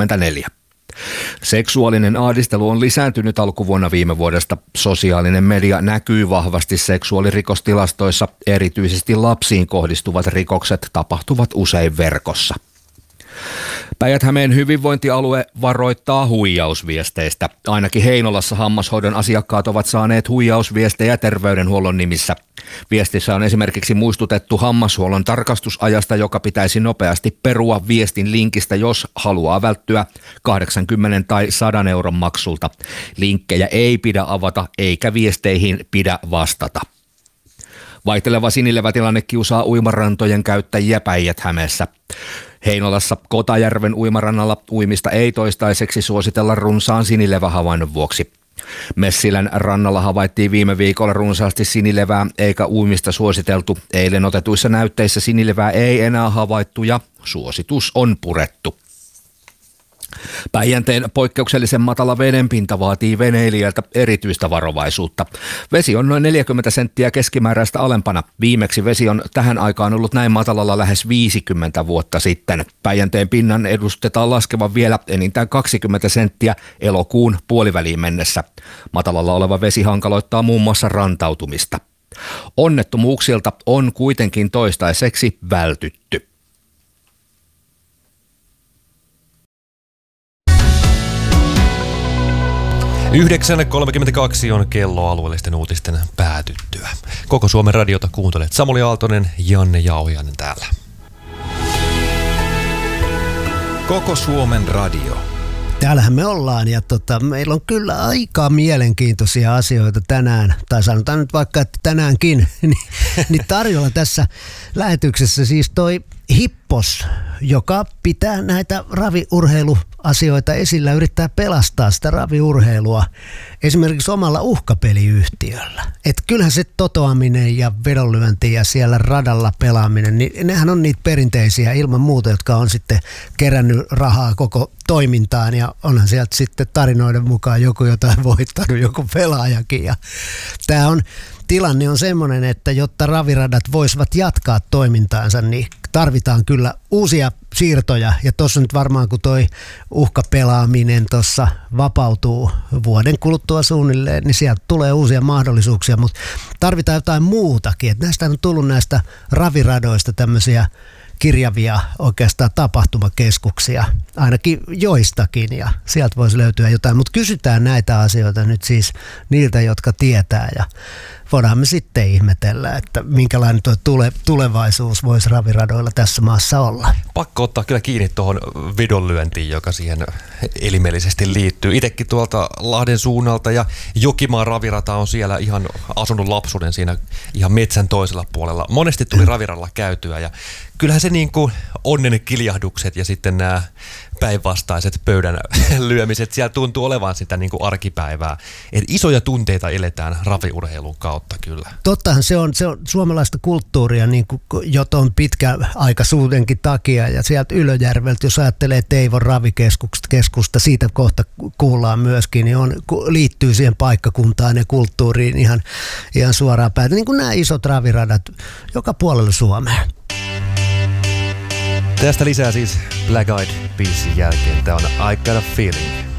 24. Seksuaalinen ahdistelu on lisääntynyt alkuvuonna viime vuodesta. Sosiaalinen media näkyy vahvasti seksuaalirikostilastoissa. Erityisesti lapsiin kohdistuvat rikokset tapahtuvat usein verkossa. Päijät-Hämeen hyvinvointialue varoittaa huijausviesteistä. Ainakin Heinolassa hammashoidon asiakkaat ovat saaneet huijausviestejä terveydenhuollon nimissä. Viestissä on esimerkiksi muistutettu hammashuollon tarkastusajasta, joka pitäisi nopeasti perua viestin linkistä, jos haluaa välttyä 80 tai 100 euron maksulta. Linkkejä ei pidä avata eikä viesteihin pidä vastata. Vaihteleva sinilevätilanne kiusaa uimarantojen käyttäjiä Päijät-Hämeessä. Heinolassa Kotajärven uimarannalla uimista ei toistaiseksi suositella runsaan sinilevähavainnon vuoksi. Messilän rannalla havaittiin viime viikolla runsaasti sinilevää eikä uimista suositeltu. Eilen otetuissa näytteissä sinilevää ei enää havaittu ja suositus on purettu. Päijänteen poikkeuksellisen matala vedenpinta vaatii veneilijältä erityistä varovaisuutta. Vesi on noin 40 senttiä keskimääräistä alempana. Viimeksi vesi on tähän aikaan ollut näin matalalla lähes 50 vuotta sitten. Päijänteen pinnan edustetaan laskevan vielä enintään 20 senttiä elokuun puoliväliin mennessä. Matalalla oleva vesi hankaloittaa muun muassa rantautumista. Onnettomuuksilta on kuitenkin toistaiseksi vältytty. 9.32 on kello alueellisten uutisten päätyttyä. Koko Suomen radiota kuuntelet. Samuli Aaltonen, Janne Jauhiainen täällä. Koko Suomen radio. Täällähän me ollaan ja meillä on kyllä aika mielenkiintoisia asioita tänään, tai sanotaan nyt vaikka, että tänäänkin, niin tarjolla tässä lähetyksessä siis toi Hippos, joka pitää näitä raviurheiluasioita esillä, yrittää pelastaa sitä raviurheilua esimerkiksi omalla uhkapeliyhtiöllä. Että kyllähän se totoaminen ja vedonlyönti ja siellä radalla pelaaminen, niin nehän on niitä perinteisiä ilman muuta, jotka on sitten kerännyt rahaa koko toimintaan ja onhan sieltä sitten tarinoiden mukaan joku jotain voittanut, joku pelaajakin. Ja tämä on tilanne on semmoinen, että jotta raviradat voisivat jatkaa toimintaansa, niin tarvitaan kyllä uusia siirtoja. Ja tuossa nyt varmaan, kun toi uhkapelaaminen tuossa vapautuu vuoden kuluttua suunnilleen, niin sieltä tulee uusia mahdollisuuksia, mutta tarvitaan jotain muutakin. Että näistä on tullut näistä raviradoista tämmöisiä kirjavia oikeastaan tapahtumakeskuksia, ainakin joistakin, ja sieltä voisi löytyä jotain. Mutta kysytään näitä asioita nyt siis niiltä, jotka tietää, ja voidaan me sitten ihmetellä, että minkälainen tuo tulevaisuus voisi raviradoilla tässä maassa olla. Pakko ottaa kyllä kiinni tuohon vedonlyöntiin, joka siihen elimellisesti liittyy. Itsekin tuolta Lahden suunnalta ja Jokimaan ravirata on siellä ihan asunut lapsuuden siinä ihan metsän toisella puolella. Monesti tuli raviradalla käytyä ja kyllähän se niin kuin onnen kiljahdukset ja sitten nämä päinvastaiset pöydän lyömiset, siellä tuntuu olevan sitä niin kuin arkipäivää. Et isoja tunteita eletään raviurheilun kautta kyllä. Tottahan se on suomalaista kulttuuria niin kuin joton pitkäaikaisuudenkin takia ja sieltä Ylöjärveltä, jos ajattelee Teivon ravikeskusta, siitä kohta kuullaan myöskin, niin liittyy siihen paikkakuntaan ja kulttuuriin ihan suoraan päin. Niin kuin nämä isot raviradat joka puolella Suomea. Tästä lisää siis Black Eyed Peasin jälkeen. Tämä on I Got a Feeling.